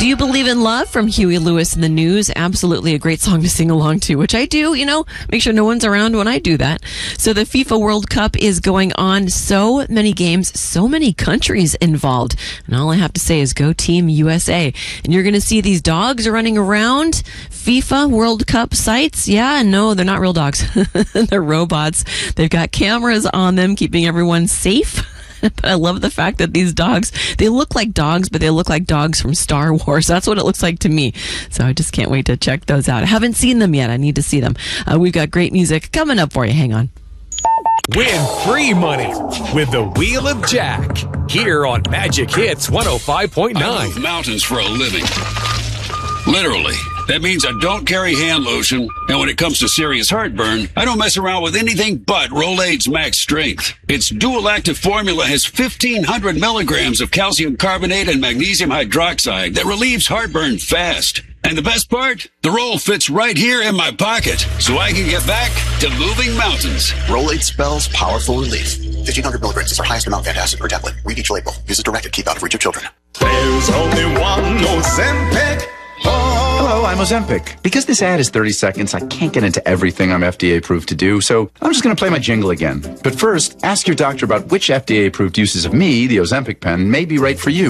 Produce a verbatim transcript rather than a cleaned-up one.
Do You Believe in Love from Huey Lewis and the News? Absolutely a great song to sing along to, which I do, you know, make sure no one's around when I do that. So the FIFA World Cup is going on. So many games, so many countries involved. And all I have to say is go Team U S A. And you're going to see these dogs running around FIFA World Cup sites. Yeah, no, they're not real dogs. They're robots. They've got cameras on them, keeping everyone safe. But I love the fact that these dogs, they look like dogs, but they look like dogs from Star Wars. That's what it looks like to me. So I just can't wait to check those out. I haven't seen them yet. I need to see them. Uh, we've got great music coming up for you. Hang on. Win free money with the Wheel of Jack here on Magic Hits one oh five point nine. I move mountains for a living. Literally. That means I don't carry hand lotion, and when it comes to serious heartburn, I don't mess around with anything but Rolaids Max Strength. Its dual-active formula has fifteen hundred milligrams of calcium carbonate and magnesium hydroxide that relieves heartburn fast. And the best part? The roll fits right here in my pocket, so I can get back to moving mountains. Rolaids spells powerful relief. fifteen hundred milligrams is our highest amount of antacid per tablet. Read each label. Use as directed. Keep out of reach of children. There's only one Ozempic. Hello, I'm Ozempic. Because this ad is thirty seconds, I can't get into everything I'm F D A approved to do, so I'm just going to play my jingle again. But first, ask your doctor about which F D A approved uses of me, the Ozempic pen, may be right for you.